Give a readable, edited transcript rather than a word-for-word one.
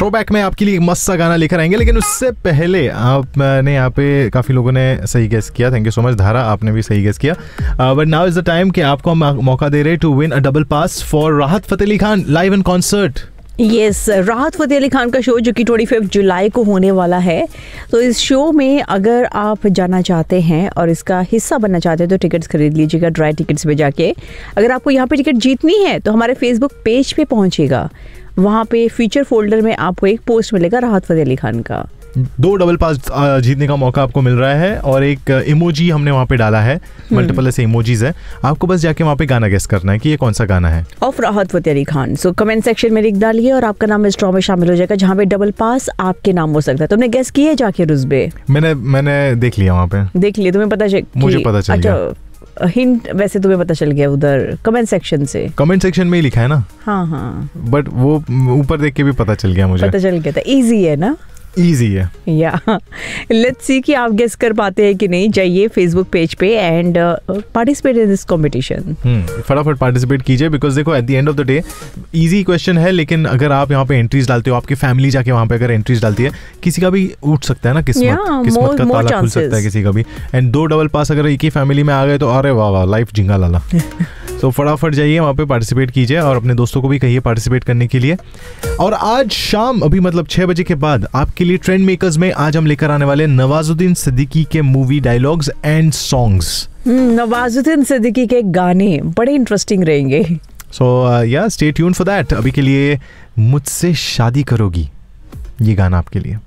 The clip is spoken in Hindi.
थ्रोबैक में आपके लिए मस्त सा गाना लेकर आएंगे, लेकिन उससे पहले आपने यहाँ पे काफ़ी लोगों ने सही गेस किया. थैंक यू सो मच धारा, आपने भी सही गेस किया. But now is the time कि आपको हम मौका दे रहे to win a double pass for राहत Fateh Ali Khan live in concert. Yes, राहत फतेह अली खान का शो जो कि 25 जुलाई को होने वाला है. तो इस शो में अगर आप जाना चाहते हैं और इसका हिस्सा बनना चाहते हैं तो टिकट्स खरीद लीजिएगा ड्राई टिकट्स में जाके. अगर आपको यहाँ पे टिकट जीतनी है तो हमारे फेसबुक पेज पे पहुंचेगा, वहाँ पे फीचर फोल्डर में आपको एक पोस्ट मिलेगा राहत फतेह अली खान का. 2 डबल पास जीतने का मौका आपको मिल रहा है और एक इमोजी हमने वहाँ पे डाला है. मल्टीपल ऐसे इमोजीज है, आपको बस जाके वहाँ पे गाना गेस करना है कि ये कौन सा गाना है ऑफ राहत Fateh Ali Khan. So comment section में लिख डालिए और आपका नाम इस ड्रॉ में शामिल हो जाएगा जहाँ पे डबल पास आपके नाम हो सकता है. तुमने गेस किए जाके रुजबे? मैंने देख लिया, वहाँ पे देख लिया. तुम्हें पता मुझे पता चल गया. हिंट वैसे तुम्हें पता चल गया उधर कमेंट सेक्शन से? कमेंट सेक्शन में ही लिखा है ना. हाँ, बट वो ऊपर देख के भी पता चल गया मुझे. पता चल गया था. इजी है ना? इजी है. या लेट्स सी कि आप गेस कर पाते हैं कि नहीं. जाइए फेसबुक पेज पे and participate in this competition. फटाफट पार्टिसिपेट कीजिए, बिकॉज देखो at the end of the day easy question है, लेकिन अगर आप यहाँ पे एंट्रीज डालते हो, आपकी फैमिली जाके वहाँ पे अगर एंट्रीज डालती है, किसी का भी उठ सकता है ना किस्मत का ताला खुल सकता है किसी का भी. एंड 2 डबल पास अगर एक ही फैमिली में आ गए तो अरे वाह वाह, लाइफ जिंगा लाला. तो फटाफट जाइए वहाँ पे पार्टिसिपेट कीजिए और अपने दोस्तों को भी कहिए पार्टिसिपेट करने के लिए. और आज शाम अभी मतलब 6 बजे के बाद आपके लिए ट्रेंड मेकर्स में आज हम लेकर आने वाले नवाजुद्दीन सिद्दीकी के movie dialogues and songs. Nawazuddin Siddiqui के गाने बड़े इंटरेस्टिंग रहेंगे. सो या स्टे ट्यून्ड फॉर दैट. अभी के लिए मुझसे शादी करोगी ये गाना आपके लिए.